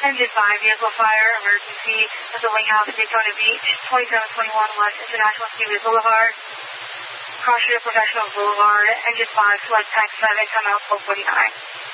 Engine 5, vehicle fire, emergency at the Winghouse, Daytona Beach, 2721 West International Seaway Boulevard, Cross Street Professional Boulevard, Engine 5, select taxi 7, come out 1249.